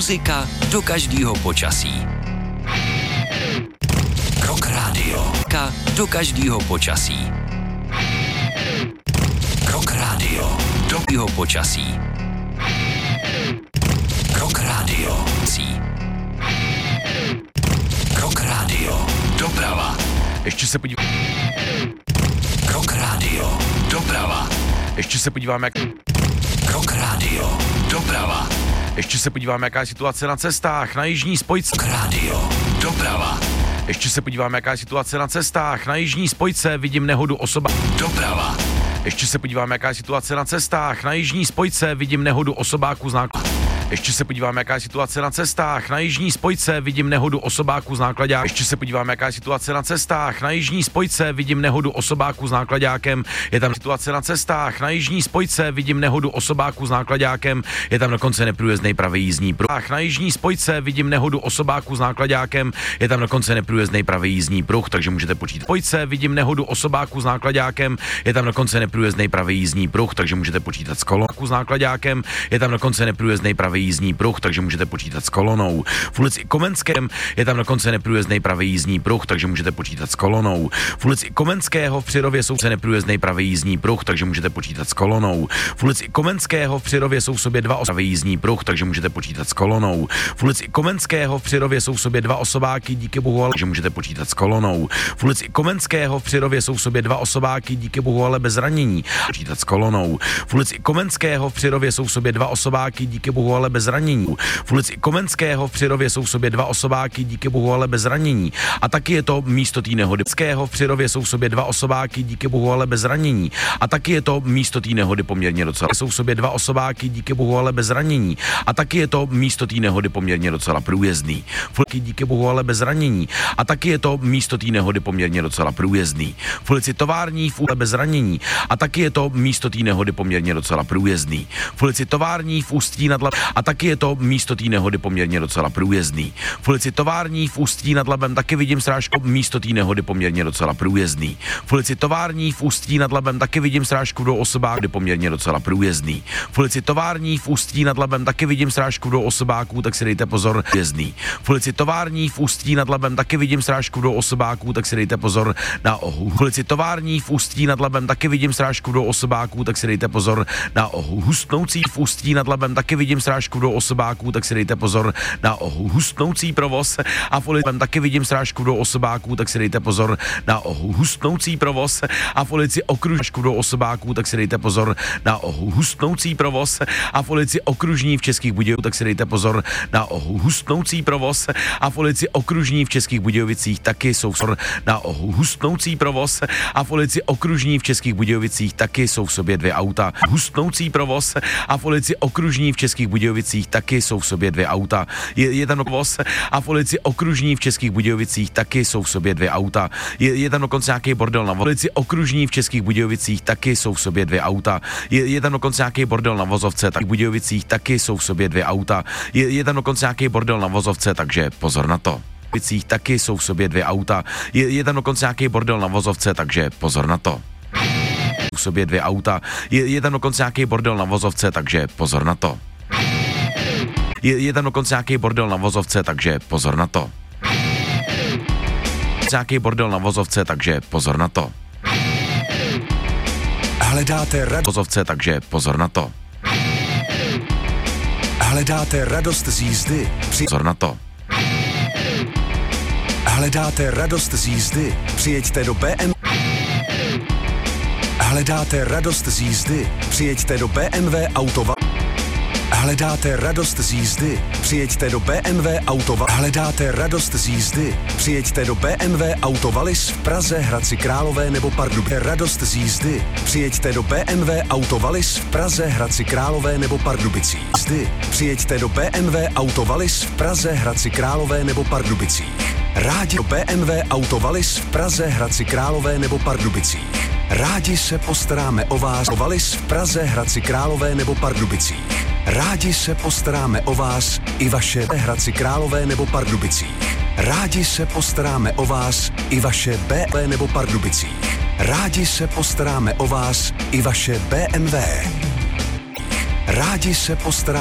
Muzika do každého počasí. Rock Radio. Do každého počasí. Rock Radio. Do každého počasí. Rock Radio. Rock Radio. Doprava. Ještě se podíváme. Rock Radio. Doprava. Ještě se podíváme, jak... Rock Radio. Doprava. Ještě se podíváme, jaká je situace na cestách, na jižní spojce. Rock Radio. Doprava. Ještě se podíváme, jaká je situace na cestách, na jižní spojce, vidím nehodu osoba. Doprava. Ještě se podíváme, jaká je situace na cestách, na jižní spojce, vidím nehodu osobáků z nákladňáku. Ještě se podíváme, jaká je situace na cestách, na jižní spojce, vidím nehodu osobáků z nákladňáku. Ještě se podíváme, jaká je situace na cestách, na jižní spojce, vidím nehodu osobáků s nákladňákem. Je tam situace na cestách, na jižní spojce, vidím nehodu osobáků s nákladňákem. Je tam dokonce neprůjezdný pravý jízdní pruh. Na jižní spojce vidím nehodu osobáků s nákladňákem. Je tam dokonce neprůjezdný pravý jízdní pruh, takže můžete počítat. Spojce vidím nehodu osobáků s nákladňákem. Je tam dokonce neprůjezdný pravý jízdní pruh, takže můžete počítat s kolonou s nákladňákem. Je tam dokonce neprůjezdný pravý jízdní pruh, takže můžete počítat s kolonou. V ulici Komenském je tam dokonce neprůjezdný pravý jízdní pruh, takže můžete počítat s kolonou. V ulici Komenského v Přirově jsou neprůjezdný pravý jízdní pruh, takže můžete počítat s kolonou. V ulici Komenského v Přirově jsou v sobě dva pravý jízdní pruh, takže můžete počítat s kolonou. V ulici Komenského v Přirově jsou v sobě dva osobáky, díky bohu, ale že můžete počítat s kolonou. V ulici Komenského v Přirově jsou v sobě dva osobáky, díky bohu, ale bez zranění. Počítat s kolonou. V ulici Komenského v Přirově jsou v sobě dva osobáky, díky bohu, ale bez zranění. V ulici Komenského v Přirově jsou v sobě dva osobáky, díky bohu, ale bez zranění. A taky je to místo té nehody. V Přirově jsou v sobě dva osobáky, díky bohu, ale bez zranění. A taky je to místo té nehody poměrně docela. Jsou v sobě dva osobáky, díky bohu, ale bez zranění. A taky je to místo té nehody poměrně docela průjezdný. Díky bohu, ale bez zranění. A taky je to místo té nehody poměrně docela průjezdný. V ulici Tovární v Ústí bez zranění. A taky je to místo té nehody poměrně docela průjezdný. V ulici Tovární v Ústí nad Labem. A taky je to místo té nehody poměrně docela průjezdný. V ulici Tovární v Ústí nad Labem taky vidím srážku, místo té nehody poměrně docela průjezdný. V ulici Tovární v Ústí nad Labem taky vidím srážku do osobáků, poměrně docela průjezdný. V ulici Tovární v Ústí nad Labem taky vidím srážku do osobáků, tak si dejte pozor, jezdný. V ulici Tovární v Ústí nad Labem taky vidím srážku do osobáků, tak si dejte pozor na ohu. V ulici Tovární v Ústí nad Labem taky vidím srážku do osobáků, tak si dejte pozor na ohu. Hustnoucí v Ústí nad Labem taky vidím srážku do osobáků, tak si dejte pozor na ohu. Hustnoucí provoz a v ulici taky vidím srážku do osobáků, tak si dejte pozor na ohu. Hustnoucí provoz a v ulici Okružku do osobáků, tak si dejte pozor na ohu. Hustnoucí provoz a v ulici Okružní v Českých Budějovicích, tak si dejte pozor na ohu. Hustnoucí provoz a v ulici Okružní v Českých Budějovicích taky jsou na ohu. Hustnoucí provoz a v ulici Okružní v Českých Budějovicích taky jsou v sobě dvě auta. Hustnoucí provoz a v ulici Okružní v Českých Budějovicích taky jsou v sobě dvě auta. Je tam provoz a v ulici Okružní v Českých Budějovicích taky jsou v sobě dvě auta. Je tam dokonce nějaký bordel na ulici Okružní v Českých Budějovicích taky jsou v sobě dvě auta. Je tam dokonce nějaký bordel na vozovce, tak v Budějovicích taky jsou v sobě dvě auta. Je tam dokonce nějaký bordel na vozovce, takže pozor na to. V Budějovicích taky jsou v sobě dvě auta. Je tam dokonce nějaký bordel na vozovce, takže pozor na to. V sobě dvě auta. Je tam dokonce nějaký bordel na vozovce, takže pozor na to. Je tam dokonce nějaký bordel na vozovce, takže pozor na to. Nějaký bordel na vozovce, takže pozor na to. Hledáte vozovce, takže pozor na to. Hledáte radost z jízdy? Pozor na to. Hledáte radost z jízdy? Přijeďte do BMW. Hledáte radost z jízdy? Přijeďte do BMW Autova. Hledáte radost z jízdy? Přijeďte do BMW Autova. Hledáte radost z jízdy? Přijeďte do BMW Autovalis v Praze, Hradci Králové nebo Pardubice. Radost z jízdy? Přijeďte do BMW Autovalis v Praze, Hradci Králové nebo Pardubicích. Přijeďte do BMW Autovalis v Praze, Hradci Králové nebo Pardubicích. Rádi do BMW Autovalis v Praze, Hradci Králové nebo Pardubicích. Rádi se postaráme o vás. Autovalis v Praze, Hradci Králové nebo Pardubicích. Rádi se postaráme o vás i vaše Hradci Králové nebo Pardubicích. Rádi se postaráme o vás i vaše BMW nebo Pardubicích. Rádi se postaráme o vás i vaše BMW. Rádi se postaráme